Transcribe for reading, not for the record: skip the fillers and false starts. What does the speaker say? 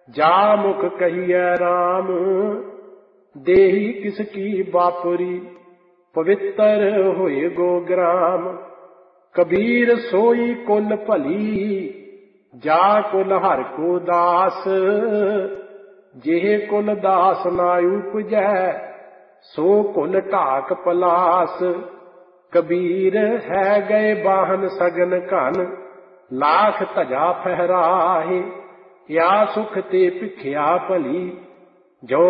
जा मुख कहिए राम, देही किसकी बापुरी, पवित्र होए गो ग्राम। कबीर सोई कुल भली, जा कुल हर को दास। जेह कुल दास ना उपजै, सो कुल ढाक पलास। कबीर है गए बाहन सगन घन, लाख धजा फहराहे। या सुख ते भिखिया भली, जो